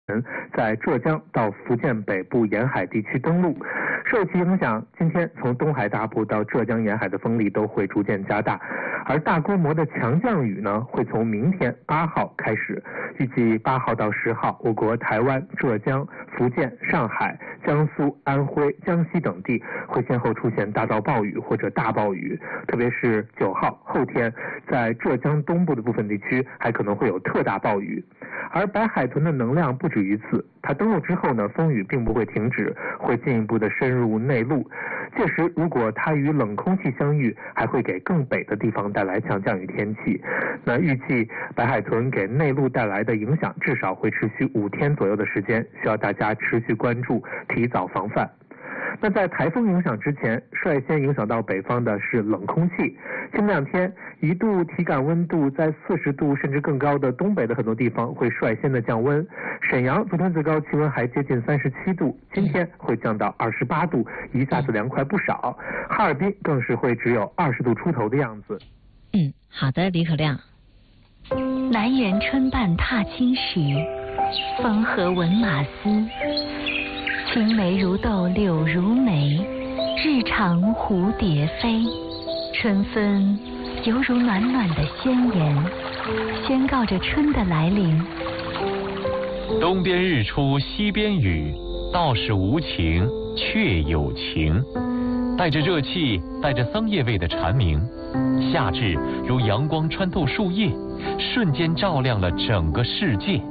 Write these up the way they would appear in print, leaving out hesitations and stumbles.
在浙江到福建北部沿海地区登陆。受其影响，今天从东海大部到浙江沿海的风力都会逐渐加大，而大规模的强降雨呢，会从明天8号开始。预计8号到10号，我国台湾、浙江、福建、上海、江苏、安徽、江西等地会先后出现大到暴雨或者大暴雨，特别是9号后天，在浙江东部的部分地区还可能会有特大暴雨。而白海豚的能量不止于此，它登陆之后呢，风雨并不会停止，会进一步的深入内陆。届时，如果它与冷空气相遇，还会给更北的地方带来强降雨天气。那预计白海豚给内陆带来的影响至少会持续5天左右的时间，需要大家持续关注，提早防范。那在台风影响之前，率先影响到北方的是冷空气。近2天一度体感温度在40度甚至更高的东北的很多地方会率先的降温。沈阳昨天最高气温还接近37度，今天会降到28度，一下子凉快不少。哈尔滨更是会只有20度出头的样子。 好的，李可亮。 南园春半踏青时，风和闻马嘶。青梅如豆柳如眉，日长蝴蝶飞。春分犹如暖暖的宣言，宣告着春的来临。 东边日出西边雨，道是无晴却有晴。带着热气，带着桑叶味的蝉鸣，夏至如阳光穿透树叶，瞬间照亮了整个世界。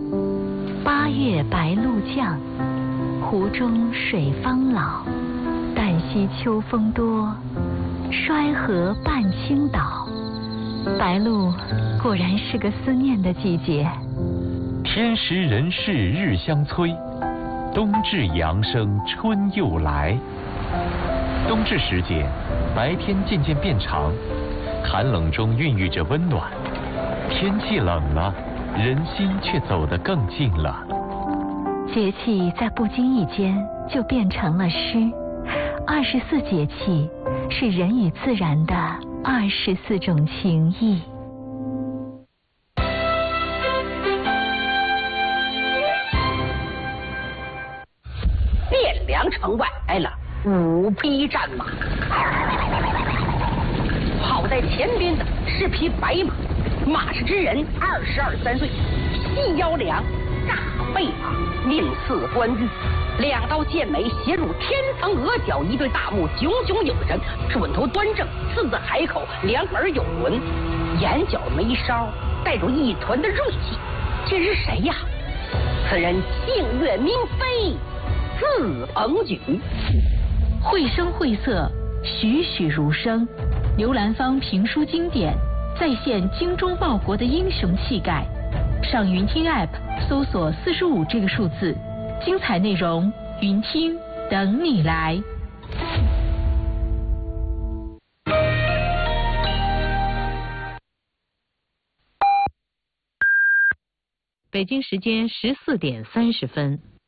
8月白露降，湖中水方老。旦夕秋风多，衰河半倾倒。白露果然是个思念的季节。 天时人事日相催，冬至阳生春又来。冬至时节，白天渐渐变长，寒冷中孕育着温暖。天气冷了，人心却走得更近了。 节气在不经意间就变成了诗。24节气是人与自然的24种情谊。 汴梁城外来了5匹战马，跑在前边的是匹白马，马氏之人22、3岁，细腰梁，大背马，面似冠玉，2刀剑眉斜入天层额角，一对大目炯炯有神，准头端正，四字海口，两耳有轮，眼角眉梢带着一团的锐气。这是谁呀？此人姓岳名飞，字鹏举。 绘声绘色，栩栩如生，刘兰芳评书经典，再现精忠报国的英雄气概。上云听 App 搜索45这个数字，精彩内容云听等你来。 北京时间14点30分。